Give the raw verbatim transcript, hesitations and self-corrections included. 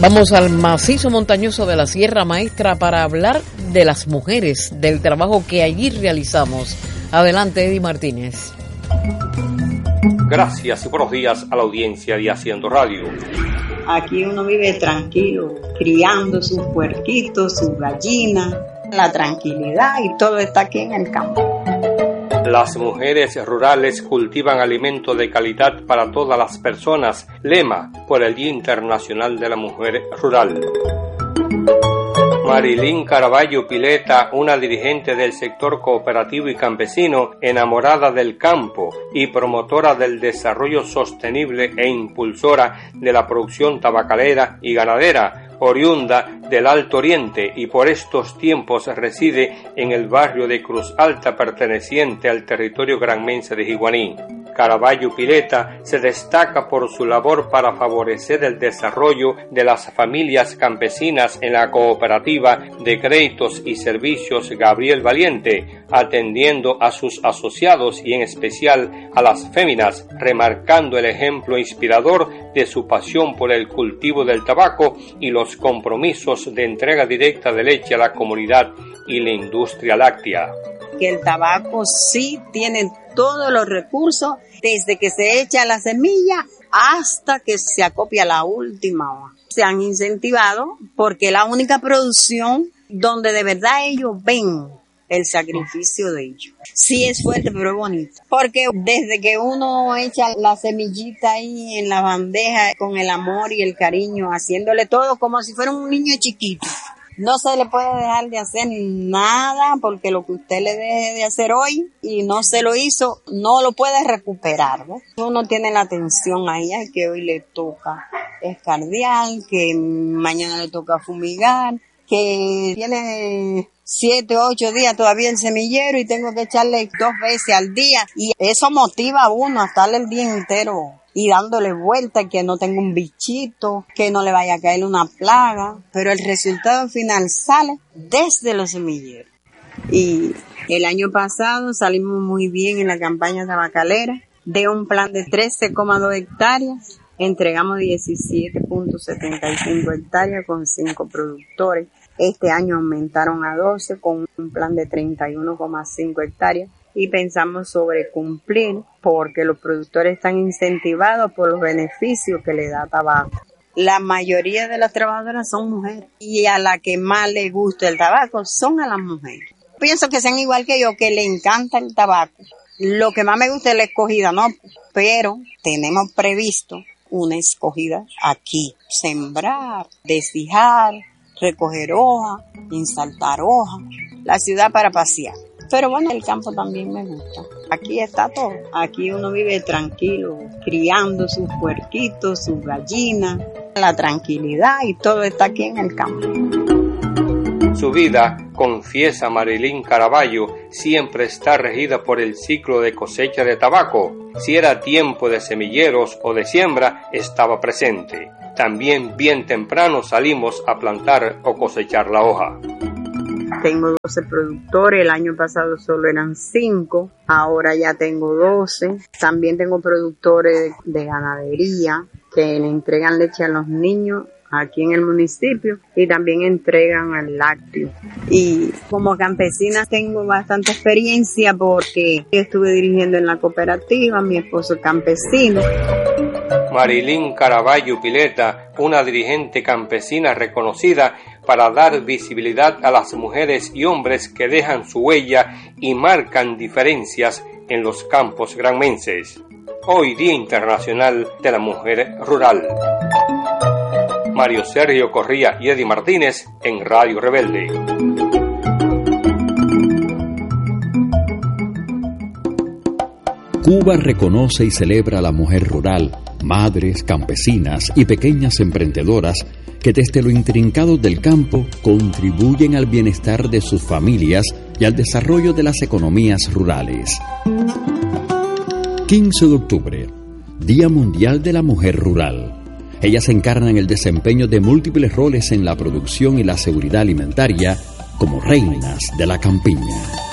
Vamos al macizo montañoso de la Sierra Maestra para hablar de las mujeres, del trabajo que allí realizamos. Adelante, Eddie Martínez. Gracias y buenos días a la audiencia de Haciendo Radio. Aquí uno vive tranquilo, criando sus puerquitos, sus gallinas, la tranquilidad y todo está aquí en el campo. Las mujeres rurales cultivan alimentos de calidad para todas las personas. Lema por el Día Internacional de la Mujer Rural. Marilyn Caraballo Pileta, una dirigente del sector cooperativo y campesino, enamorada del campo y promotora del desarrollo sostenible e impulsora de la producción tabacalera y ganadera, oriunda del Alto Oriente y por estos tiempos reside en el barrio de Cruz Alta perteneciente al territorio granmense de Jiguaní. Caraballo Pileta se destaca por su labor para favorecer el desarrollo de las familias campesinas en la cooperativa de créditos y servicios Gabriel Valiente, atendiendo a sus asociados y en especial a las féminas, remarcando el ejemplo inspirador de su pasión por el cultivo del tabaco y los compromisos de entrega directa de leche a la comunidad y la industria láctea. Que el tabaco sí tiene todos los recursos, desde que se echa la semilla hasta que se acopia la última hoja. Se han incentivado porque es la única producción donde de verdad ellos ven el sacrificio de ellos. Sí es fuerte, pero es bonito. Porque desde que uno echa la semillita ahí en la bandeja con el amor y el cariño, haciéndole todo como si fuera un niño chiquito. No se le puede dejar de hacer nada porque lo que usted le deje de hacer hoy y no se lo hizo, no lo puede recuperar, ¿no? Uno tiene la atención ahí, al que hoy le toca escardiar, que mañana le toca fumigar, que tiene siete, ocho días todavía el semillero y tengo que echarle dos veces al día. Y eso motiva a uno a estarle el día entero y dándole vuelta, que no tenga un bichito, que no le vaya a caer una plaga. Pero el resultado final sale desde los semilleros. Y el año pasado salimos muy bien en la campaña tabacalera. De un plan de trece coma dos hectáreas, entregamos diecisiete punto setenta y cinco hectáreas con cinco productores. Este año aumentaron a doce con un plan de treinta y uno coma cinco hectáreas y pensamos sobre cumplir porque los productores están incentivados por los beneficios que le da tabaco. La mayoría de las trabajadoras son mujeres y a la que más le gusta el tabaco son a las mujeres. Pienso que sean igual que yo, que le encanta el tabaco. Lo que más me gusta es la escogida, ¿no? Pero tenemos previsto una escogida aquí. Sembrar, deshijar, recoger hoja, insaltar hoja, la ciudad para pasear. Pero bueno, el campo también me gusta. Aquí está todo. Aquí uno vive tranquilo, criando sus puerquitos, sus gallinas, la tranquilidad y todo está aquí en el campo. Su vida, confiesa Marilyn Caraballo, siempre está regida por el ciclo de cosecha de tabaco. Si era tiempo de semilleros o de siembra, estaba presente. También bien temprano salimos a plantar o cosechar la hoja. Tengo doce productores, el año pasado solo eran cinco, ahora ya tengo doce. También tengo productores de ganadería que le entregan leche a los niños aquí en el municipio y también entregan al lácteo. Y como campesina tengo bastante experiencia porque estuve dirigiendo en la cooperativa, mi esposo es campesino. Marilyn Caraballo Pileta, una dirigente campesina reconocida para dar visibilidad a las mujeres y hombres que dejan su huella y marcan diferencias en los campos granmenses. Hoy Día Internacional de la Mujer Rural. Mario Sergio Corría y Eddie Martínez en Radio Rebelde. Cuba reconoce y celebra a la mujer rural, madres, campesinas y pequeñas emprendedoras que desde lo intrincado del campo contribuyen al bienestar de sus familias y al desarrollo de las economías rurales. quince de octubre, Día Mundial de la Mujer Rural. Ellas encarnan el desempeño de múltiples roles en la producción y la seguridad alimentaria como reinas de la campiña.